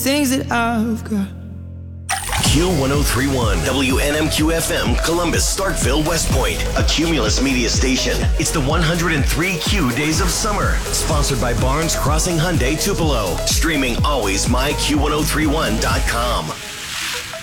things that I've got. Q1031, WNMQ FM, Columbus, Starkville, West Point, a Cumulus media station. It's the 103 Q Days of Summer, sponsored by Barnes Crossing Hyundai Tupelo. Streaming always myQ1031.com.